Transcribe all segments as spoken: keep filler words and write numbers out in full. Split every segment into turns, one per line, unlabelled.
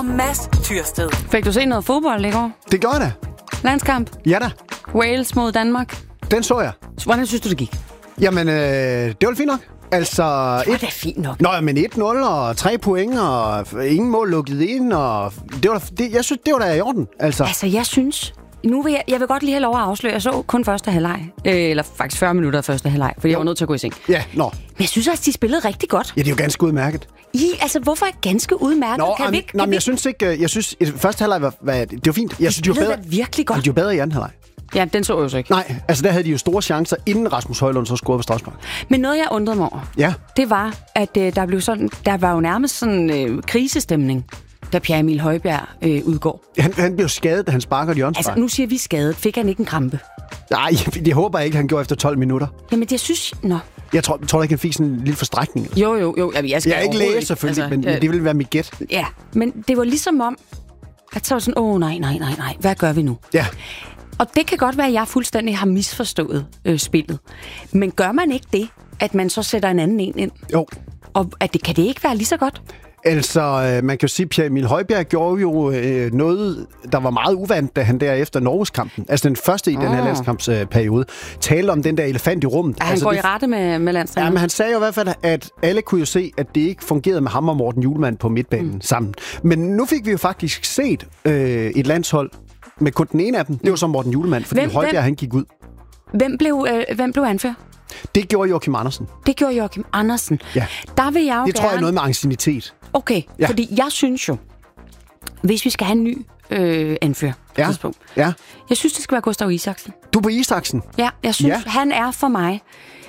Mads Tyrsted.
Fik du set noget fodbold i går?
Det gør jeg da.
Landskamp?
Ja da.
Wales mod Danmark?
Den så jeg.
Hvordan synes du, det gik?
Jamen, øh, det var fint nok. Altså,
det var da fint nok.
Nå, men et nul og tre point og ingen mål lukket ind. Og det var, det, jeg synes, det var da i orden. Altså,
altså jeg synes... Nu vil jeg, jeg vil godt lige have lov at afsløre. Jeg så kun første halvleg. Øh, eller faktisk fyrre minutter af første halvleg, fordi jo. jeg var nødt til at gå i seng.
Ja, nå.
Men jeg synes også, de spillede rigtig godt.
Ja, det er jo ganske udmærket.
I, altså, hvorfor er ganske udmærket?
Nå,
kan
am,
vi ikke,
nå, men
vi...
jeg synes ikke... Jeg synes, første halvleg var, var... Det var fint. Jeg
de
synes, de var bedre,
virkelig godt.
De var bedre i anden halvleg.
Ja, den så jeg jo så ikke.
Nej, altså der havde de jo store chancer, inden Rasmus Højlund så scorede på straffespark.
Men noget, jeg undrede mig over,
ja.
det var, at øh, der blev sådan... Der var jo nærmest sådan øh, krisestemning, da Pierre Emil Højbjerg øh, udgår.
Han, han blev skadet, da han sparker et hjørnespark.
Altså, nu siger vi skadet. Fik han ikke en krampe?
Nej, det håber jeg ikke, han gjorde efter tolv minutter.
Jamen, det synes... Nå.
Jeg tror, tror ikke, han fik sådan en lille forstrækning.
Jo, jo, jo. Jeg, jeg, skal
jeg er ikke læge, selvfølgelig, altså, men, ja. men det ville være mit gæt.
Ja, men det var ligesom om, at så var sådan, åh, nej, nej, nej, nej, hvad gør vi nu?
Ja.
Og det kan godt være, at jeg fuldstændig har misforstået øh, spillet. Men gør man ikke det, at man så sætter en anden en ind?
Jo.
Og at det, kan det ikke være lige så godt?
Altså, øh, man kan jo sige, at Pierre Emil Højbjerg gjorde jo øh, noget, der var meget uvandt, da han derefter Norgeskampen, altså den første i oh. den her landskampsperiode, øh, talte om den der elefant i rummet.
Ja, han
altså,
går
det,
i rette med, med landstræner.
Ja, men han sagde jo i hvert fald, at alle kunne jo se, at det ikke fungerede med ham og Morten Hjulmand på midtbanen mm. sammen. Men nu fik vi jo faktisk set øh, et landshold med kun den ene af dem. Det var så Morten Hjulmand, fordi hvem, Højbjerg hvem, han gik ud.
Hvem blev, øh, hvem blev anført?
Det gjorde Joachim Andersen.
Det gjorde Joachim Andersen.
Ja.
Der vil jeg jo
Det tror
gerne...
jeg er noget med anciennitet.
Okay, ja. Fordi jeg synes jo, hvis vi skal have en ny øh, anfører
ja.
tidspunkt,
ja.
jeg synes, det skal være Gustav Isaksen.
Du er på Isaksen?
Ja, jeg synes,
ja.
han er for mig...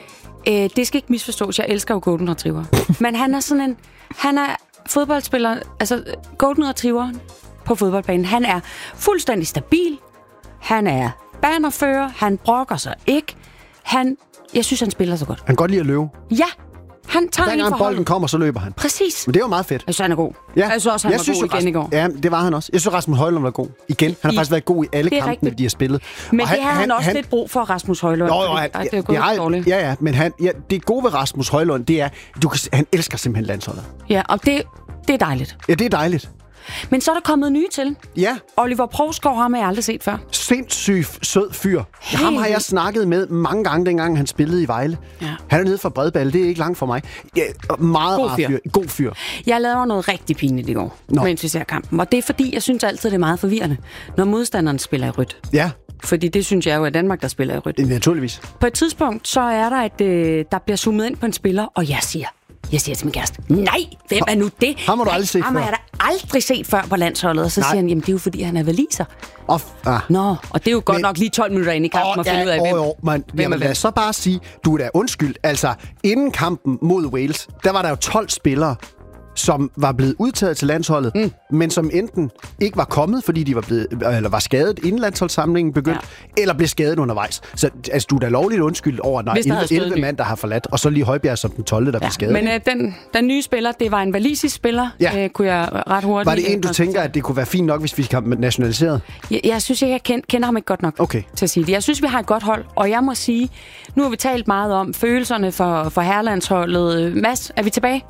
Øh, det skal ikke misforstås, jeg elsker jo Golden Retriever. Men han er sådan en... Han er fodboldspiller... Altså, Golden Retriever på fodboldbanen. Han er fuldstændig stabil. Han er banerfører. Han brokker sig ikke. Han... Jeg synes, han spiller så godt.
Han kan godt lide at løbe.
Ja. Han tager
Hver gang bolden kommer, så løber han.
Præcis.
Men det var meget fedt.
Jeg synes, han er god.
Ja.
Jeg synes også, han
jeg
var
synes,
god igen
Rasmus,
i går.
Ja, det var han også. Jeg synes, Rasmus Højlund var god. Igen. Han har I, faktisk været god i alle kampene, rigtigt. De har spillet.
Men og det han, har han også han, lidt brug for, Rasmus Højlund.
Nå, jo, han,
Ej, det er gået
ja,
dårligt.
Ja, ja. Men han, ja, det gode ved Rasmus Højlund, det er, du kan, han elsker simpelthen landsholdet.
Ja, og det, det er dejligt.
Ja, det er dejligt.
Men så er der kommet nye til.
Ja.
Oliver Provsgaard har jeg aldrig set før.
Sindssygt sød fyr. Hey. Ham har jeg snakket med mange gange, dengang han spillede i Vejle. Ja. Han er nede fra Bredballe, det er ikke langt for mig. Ja, meget
God
rar
fyr.
fyr. God fyr.
Jeg lavede noget rigtig pinligt i går, Nå. mens vi ser kampen. Og det er fordi, jeg synes altid, det er meget forvirrende, når modstanderen spiller i rødt.
Ja.
Fordi det synes jeg jo er Danmark, der spiller i rødt.
Naturligvis.
På et tidspunkt, så er der, at øh, der bliver zoomet ind på en spiller, og jeg siger... Jeg siger til min kæreste, nej, hvem er nu det?
Ham har du aldrig set
før. Ham har jeg da aldrig set før på landsholdet. Og så nej. siger han, jamen det er jo fordi, han er valiser.
Og, ah.
Nå, og det er jo godt men, nok lige tolv minutter ind i kampen at finde
ja,
ud af, hvem,
åh, man,
hvem
jamen,
er hvem.
Lad så bare sige, du er da undskyld. Altså, inden kampen mod Wales, der var der jo tolv spillere, som var blevet udtaget til landsholdet, mm. men som enten ikke var kommet, fordi de var blevet eller var skadet inden landsholdssamlingen begyndte, ja. eller blev skadet undervejs. Så altså, du er da lovligt undskyldt over, når elleve mand, der har forladt, og så lige Højbjerg som den tolvte, der ja. blev skadet.
Men øh, den, den nye spiller, det var en walisisk spiller, ja. øh, kunne jeg ret hurtigt...
Var det en, du tænker, at det kunne være fint nok, hvis vi skal have nationaliseret?
Jeg, jeg synes, jeg kender, kender ham ikke godt nok
okay.
til at sige det. Jeg synes, vi har et godt hold, og jeg må sige, nu har vi talt meget om følelserne for, for herrelandsholdet. Mads, er vi tilbage?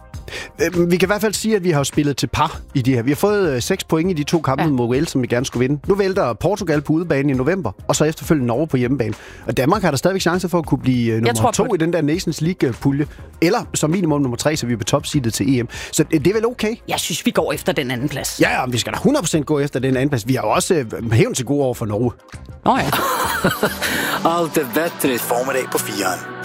Vi kan i hvert fald sige, at vi har spillet til par i de her. Vi har fået seks point i de to kampe ja. mod Wales, som vi gerne skulle vinde. Nu vælter Portugal på udebane i november, og så efterfølgende Norge på hjemmebane. Og Danmark har der stadigvæk chance for at kunne blive nummer to i den der Nations League-pulje. Eller som minimum nummer tre, så vi er på topseedet til E M. Så det er vel okay?
Jeg synes, vi går efter den anden plads.
Ja, ja, vi skal da hundrede procent gå efter den anden plads. Vi har jo også øh, hævn til gode over for Norge.
Nå ja.
Allt är bättre i formiddag på Firen.